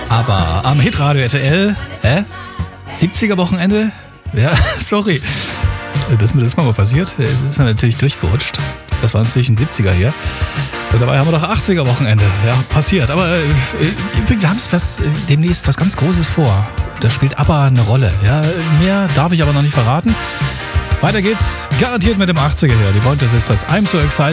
Aber am Hitradio RTL, 70er Wochenende? Ja, sorry. Dass mir das mal passiert. Es ist ja natürlich durchgerutscht. Das war natürlich ein 70er hier. Und dabei haben wir doch 80er Wochenende. Ja, passiert. Aber wir haben demnächst was ganz Großes vor. Da spielt ABBA eine Rolle. Ja, mehr darf ich aber noch nicht verraten. Weiter geht's garantiert mit dem 80er hier. Die Pointer Sisters, I'm So Excited.